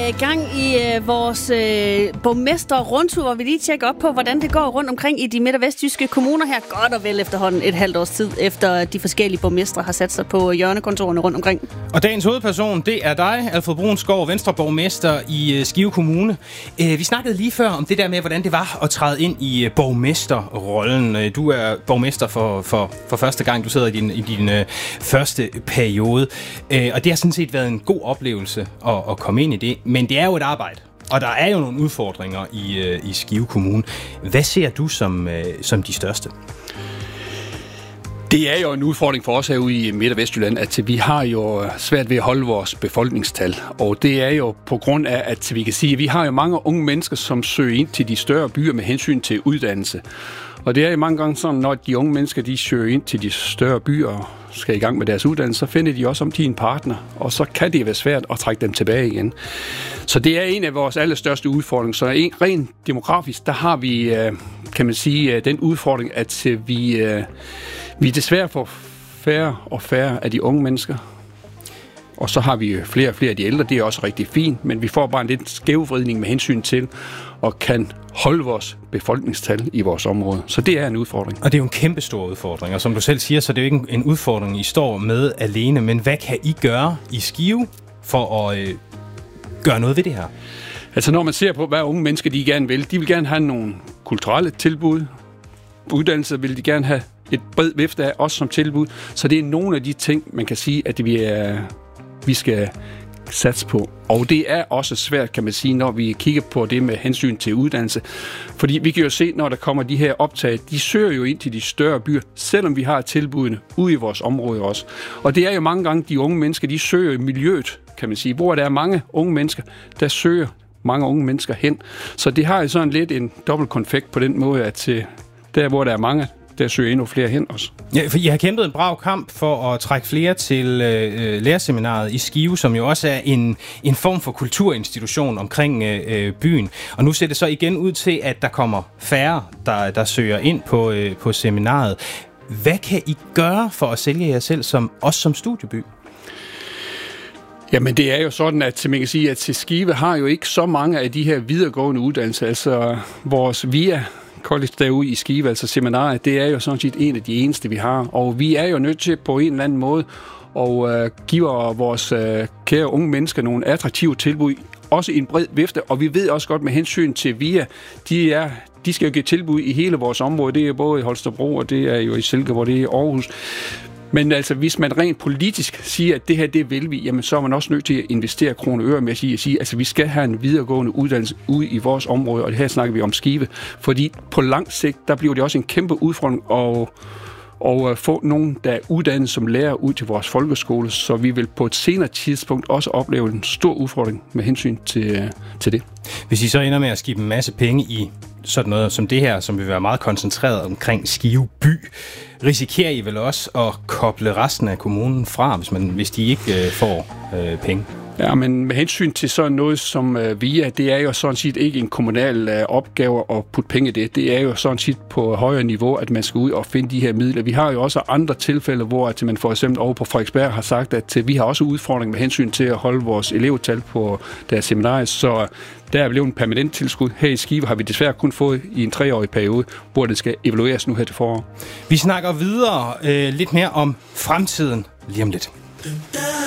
skal i gang i vores borgmester-rundtur, hvor vi lige tjekker op på, hvordan det går rundt omkring i de midt- og vestjyske kommuner her. Godt og vel efterhånden et halvt års tid, efter de forskellige borgmestre har sat sig på hjørnekontorerne rundt omkring. Og dagens hovedperson, det er dig, Alfred Bruunsgaard, Venstreborgmester i Skive Kommune. Vi snakkede lige før om det der med, hvordan det var at træde ind i borgmesterrollen. Du er borgmester for første gang, du sidder i din første periode. Og det har sådan set været en god oplevelse at komme ind i det. Men det er jo et arbejde, og der er jo nogle udfordringer i Skive Kommune. Hvad ser du som de største? Det er jo en udfordring for os herude i Midt- og Vestjylland, at vi har jo svært ved at holde vores befolkningstal. Og det er jo på grund af, at vi kan sige, at vi har jo mange unge mennesker, som søger ind til de større byer med hensyn til uddannelse. Og det er jo mange gange sådan, når de unge mennesker de søger ind til de større byer og skal i gang med deres uddannelse, så finder de også om de en partner, og så kan det være svært at trække dem tilbage igen. Så det er en af vores allerstørste udfordringer. Så rent demografisk, der har vi, kan man sige, den udfordring, at vi desværre får færre og færre af de unge mennesker. Og så har vi flere og flere af de ældre, det er også rigtig fint, men vi får bare en lidt skævvridning med hensyn til og kan holde vores befolkningstal i vores område. Så det er en udfordring. Og det er jo en kæmpe stor udfordring, og som du selv siger, så det er jo ikke en udfordring, I står med alene, men hvad kan I gøre i Skive for at gøre noget ved det her? Altså når man ser på, hvad unge mennesker de gerne vil, de vil gerne have nogle kulturelle tilbud. Uddannelser vil de gerne have et bredt vifte af os som tilbud. Så det er nogle af de ting, man kan sige, at vi skal satse på. Og det er også svært, kan man sige, når vi kigger på det med hensyn til uddannelse. Fordi vi kan jo se, når der kommer de her optag, de søger jo ind til de større byer, selvom vi har tilbudene ude i vores område også. Og det er jo mange gange, de unge mennesker, de søger i miljøet, kan man sige, hvor der er mange unge mennesker, der søger mange unge mennesker hen. Så det har jo sådan lidt en dobbelt konfekt på den måde, at der, hvor der er mange, der søger endnu flere hen også. Ja, for I har kæmpet en brav kamp for at trække flere til lærerseminaret i Skive, som jo også er en form for kulturinstitution omkring byen. Og nu ser det så igen ud til, at der kommer færre, der søger ind på seminaret. Hvad kan I gøre for at sælge jer selv som studieby? Jamen det er jo sådan, at man kan sige, at til Skive har jo ikke så mange af de her videregående uddannelser. Altså vores VIA college derude i Skive, altså seminariet, det er jo sådan set en af de eneste, vi har. Og vi er jo nødt til på en eller anden måde at give vores kære unge mennesker nogle attraktive tilbud, også i en bred vifte. Og vi ved også godt med hensyn til VIA, de skal jo give tilbud i hele vores område. Det er både i Holstebro, og det er jo i Silkeborg, det er i Aarhus. Men altså, hvis man rent politisk siger, at det her, det vil vi, jamen så er man også nødt til at investere kroner og øre med at sige, altså vi skal have en videregående uddannelse ude i vores område, og det her snakker vi om Skive. Fordi på lang sigt, der bliver det også en kæmpe udfordring at få nogen, der er uddannet som lærer ud til vores folkeskole, så vi vil på et senere tidspunkt også opleve en stor udfordring med hensyn til det. Hvis I så ender med at skibe en masse penge i sådan noget som det her, som vil være meget koncentreret omkring Skive by, risikerer I vel også at koble resten af kommunen fra, hvis de ikke får penge? Ja, men med hensyn til sådan noget som VIA, det er jo sådan set ikke en kommunal opgave at putte penge i det. Det er jo sådan set på højere niveau, at man skal ud og finde de her midler. Vi har jo også andre tilfælde, hvor at man for eksempel over på Frederiksberg har sagt, at vi har også udfordringer med hensyn til at holde vores elevtal på deres seminarier, så der er blevet en permanent tilskud. Her i Skive har vi desværre kun fået i en 3-årig periode, hvor det skal evalueres nu her til forår. Vi snakker videre lidt mere om fremtiden lige om lidt.